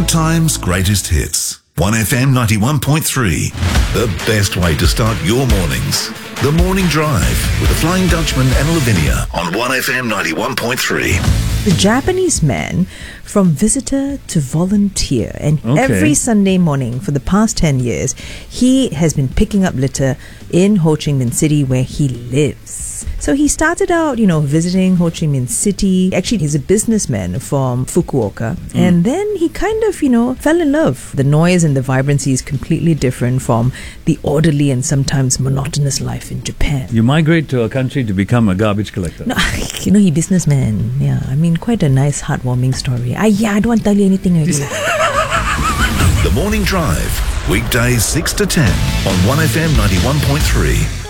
Good times, greatest hits. 1FM 91.3. The best way to start your mornings. The Morning Drive with the Flying Dutchman and Lavinia on 1FM 91.3. The Japanese man from visitor to volunteer, and every Sunday morning for the past 10 years, he has been picking up litter in Ho Chi Minh City where he lives. So he started out, visiting Ho Chi Minh City. Actually, he's a businessman from Fukuoka. And then he kind of, fell in love. The noise and the vibrancy is completely different from the orderly and sometimes monotonous life in Japan. You migrate to a country to become a garbage collector. No, he businessman. Yeah, quite a nice, heartwarming story. I don't want to tell you anything already. The Morning Drive, weekdays 6 to 10 on 1FM 91.3.